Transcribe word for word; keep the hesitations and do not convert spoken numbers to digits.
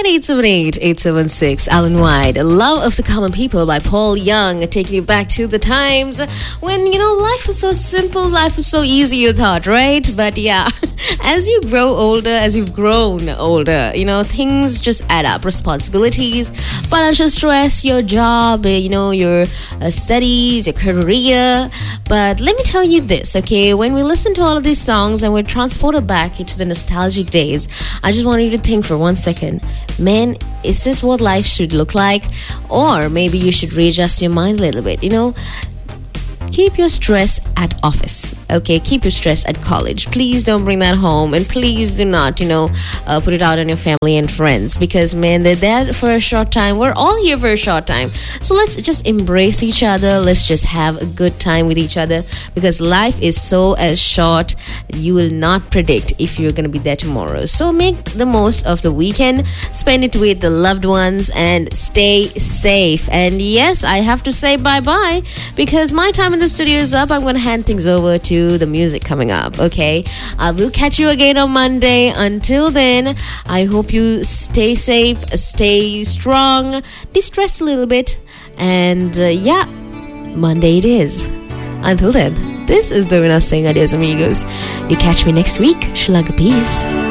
eight seven eight, eight seven six. Alan White, Love of the Common People by Paul Young, taking you back to the times when, you know, life was so simple, life was so easy, you thought, right? But yeah, as you grow older, as you've grown older, you know, things just add up. Responsibilities, financial stress, your job, you know, your uh, studies, your career. But let me tell you this, okay? When we listen to all of these songs and we're transported back into the nostalgic days, I just want you to think for one second, man, is this what life should look like? Or maybe you should readjust your mind a little bit, you know? Keep your stress at office, okay? Keep your stress at college. Please don't bring that home, and please do not, you know, uh, put it out on your family and friends, because, man, they're there for a short time. We're all here for a short time. So let's just embrace each other. Let's just have a good time with each other, because life is so as short, you will not predict if you're going to be there tomorrow. So make the most of the weekend. Spend it with the loved ones and stay safe. And yes, I have to say bye-bye, because my time in the studio is up. I'm going to hand things over to the music coming up, okay? I will catch you again on Monday. Until then, I hope you stay safe, stay strong, de-stress a little bit, and uh, yeah, Monday it is. Until then, this is Dovina saying adios, amigos. You catch me next week. Shalaga, peace.